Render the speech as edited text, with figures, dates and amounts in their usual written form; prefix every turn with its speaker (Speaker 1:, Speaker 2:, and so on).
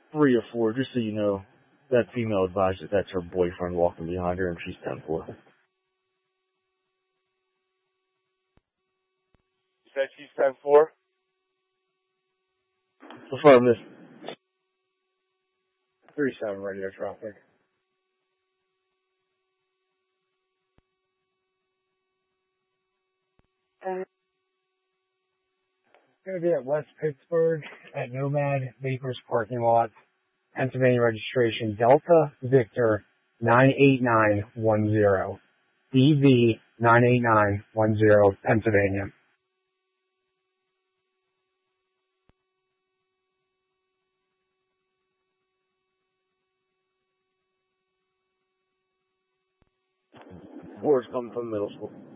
Speaker 1: 3 or 4, just so you know. That female advised that that's her boyfriend walking behind her, and she's 10-4.
Speaker 2: You said she's 10-4?
Speaker 1: Affirm this. 3-7 radio traffic.
Speaker 3: Going to be at West Pittsburgh at Nomad Vapors parking lot, Pennsylvania registration Delta Victor 98910. DV 98910, Pennsylvania.
Speaker 1: Board's coming from middle school.